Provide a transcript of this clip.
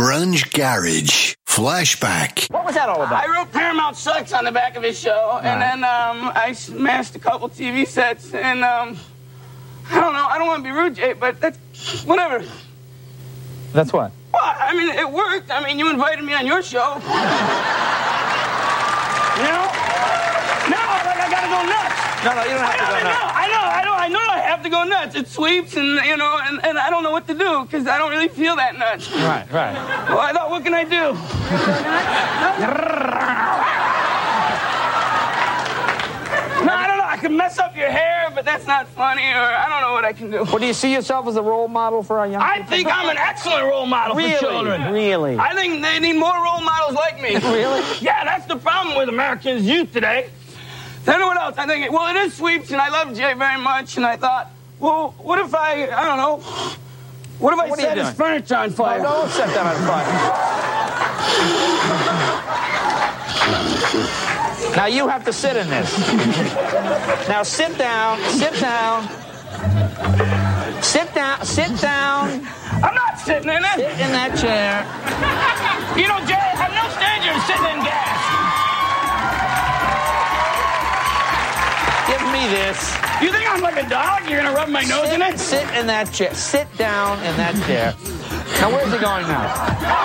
Grunge Garage Flashback. What was that all about? I wrote Paramount Sucks on the back of his show, and then I smashed a couple TV sets, and I don't know, I don't want to be rude, Jay, but that's whatever. That's what? Well, I mean, it worked. I mean, you invited me on your show. You know? No, like, I gotta go nuts. No, you don't have to go nuts. I know I have to go nuts. It sweeps, and, you know, and I don't know what to do, because I don't really feel that nuts. Right. Well, I thought, what can I do? No, I don't know. I can mess up your hair, but that's not funny, or I don't know what I can do. Well, do you see yourself as a role model for our young people? I think I'm an excellent role model for children. Really? I think they need more role models like me. Really? Yeah, that's the problem with Americans' youth today. Then what else? I think, well, it is sweeps, and I love Jay very much, and I thought, well, what if I don't know, what if I set his furniture on fire? No, don't set that on fire. Now you have to sit in this. Now sit down. I'm not sitting in it. Sit in that chair. You know, Jay, I'm no stranger to sitting in gas. Give me this. You think I'm like a dog? You're gonna rub my nose in it? Sit in that chair. Sit down in that chair. Now, where's he going now?